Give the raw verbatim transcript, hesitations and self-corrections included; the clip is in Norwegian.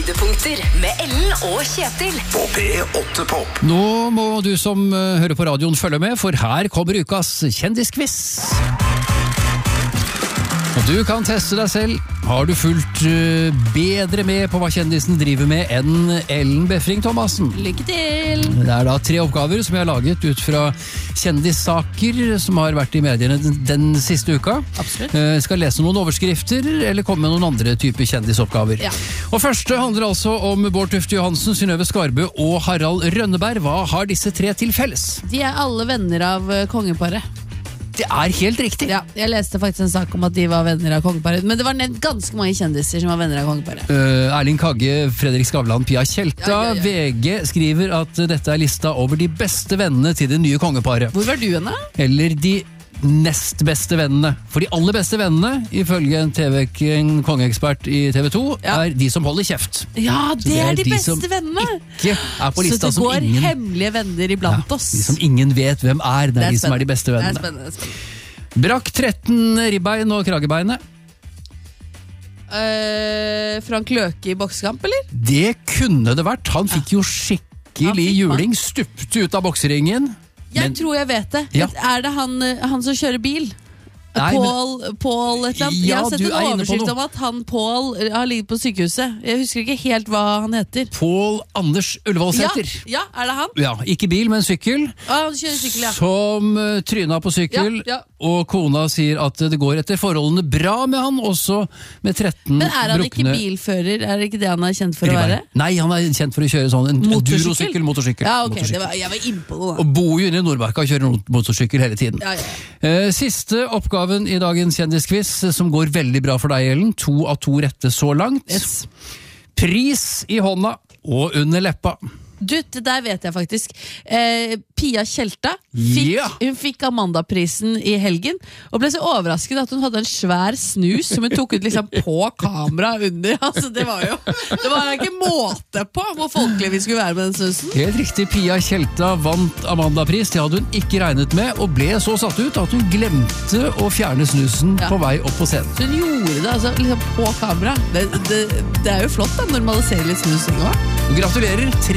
Høydepunkter med Ellen og Kjetil På P åtte Pop. Nå må du som uh, hører på radioen følge med, for her kommer ukas kjendisquiz. Og du kan teste deg selv. Har du fulgt uh, bedre med på hva kjendisen driver med enn Ellen Befring Thomassen? Lykke til! Det er da tre oppgaver som jeg har laget ut fra kjendissaker som har vært i mediene den, den siste uka. Absolutt. Jeg skal lese noen overskrifter, eller komme med noen andre typer kjendisoppgaver. Ja. Og første handler altså om Bård Tufte Johansen, Synnøve Skarbø og Harald Rønneberg. Hva har disse tre til felles? De er alle venner av uh, kongeparet. Det er helt riktig. Ja, jeg leste faktisk en sak om at de var venner av kongeparet. Men det var nevnt ganske mange kjendiser som var venner av kongeparet. Uh, Erling Kagge, Fredrik Skavlan, Pia Tjelta. Ja, ja, ja. V G skriver at dette er lista over de beste vennene til det nye kongeparet. Hvor var du henne? Eller de nest beste vennene. For de aller beste vennene, ifølge en, T V, en kongeekspert i T V to, Ja. er de som holder kjeft. Ja, det, det er er de, de beste som vennene! Ikke er på lista Så det som går ingen hemmelige venner iblant Ja, oss. de som ingen vet hvem er. Det er, de som er de beste Det er vennene. spennende, det er spennende. Brakk tretten ribbein og kragebeinet. Uh, Frank Løke i boksekamp, eller? Det kunne det vært. Han fikk jo Han skikkelig fikk juling, stupte ut av bokseringen. Jeg Men- tror jeg vet det. Ja. Er det han, uh, han som kjører bil? Nei, men- Paul, Paul et eller annet. Ja, Jeg har sett du en er inne på overskrift noe. om at han Paul har ligget på sykehuset. Jeg husker ikke helt hva han heter. Pål Anders Ja, Ullevålsæter. ja, er det han? Ja, ikke bil, men sykkel. Ah, han kjører sykkel, ja. Som uh, tryna på sykkel, Ja, ja. og kona sier at det går etter forholdene bra med han, også med tretten Men er han ikke brukne bilfører? Er det ikke det han er kjent for å ribbein. være? Nei, han er kjent for å kjøre sånn en, en Motorsykkel? durosykkel, motorsykkel. Ja, ok, motorsykkel. det var, jeg var innpå det da. Og bor jo inne i Nordmarka og kjører mot- motorsykkel hele tiden. Ja, ja. Eh, Siste oppgaven i dagens kjendisquiz, eh, som går veldig bra for deg, Ellen. To av to rette så langt. Yes. Pris i hånda og under leppa. Du, det der vet jeg faktisk. Eh, Pia Tjelta fikk, Ja. hun fikk Amandaprisen i helgen, og ble så overrasket at hun hadde en svær snus som hun tok ut liksom på kamera under. Altså, det var jo det var ikke måte på hvor folkelig vi skulle være med den snusen. Helt riktig, Pia Tjelta vant Amanda-pris. Det hadde hun ikke regnet med, og ble så satt ut at hun glemte å fjerne snusen Ja. på vei opp på scenen. Så hun gjorde det altså liksom på kamera. Det, det, det er jo flott da, normalisere litt snusing også. Gratulerer, tre